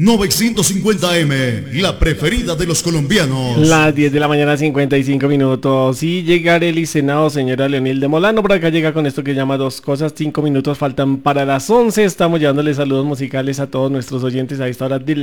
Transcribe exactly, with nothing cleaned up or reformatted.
novecientos cincuenta eme, la preferida de los colombianos. Las diez de la mañana, cincuenta y cinco minutos. Y llegaré el Senado, señora Leonil de Molano. Por acá llega con esto que llama Dos Cosas. Cinco minutos faltan para las once. Estamos llevándoles saludos musicales a todos nuestros oyentes a esta hora de